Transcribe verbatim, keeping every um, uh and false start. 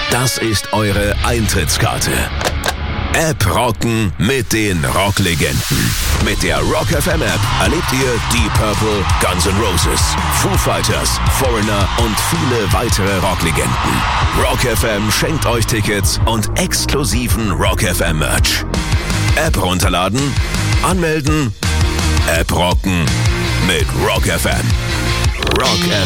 Das ist eure Eintrittskarte. App rocken mit den Rocklegenden. Mit der Rock F M App erlebt ihr Deep Purple, Guns N' Roses, Foo Fighters, Foreigner und viele weitere Rocklegenden. Rock F M schenkt euch Tickets und exklusiven Rock F M Merch. App runterladen, anmelden, App rocken mit Rock F M. Rock F M.